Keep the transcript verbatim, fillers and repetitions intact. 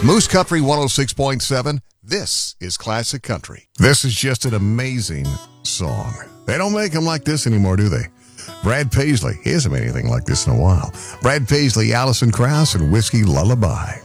Moose Country one oh six point seven. This is Classic Country. This is just an amazing song. They don't make them like this anymore, do they? Brad Paisley. He hasn't made anything like this in a while. Brad Paisley, Alison Krauss, and Whiskey Lullaby.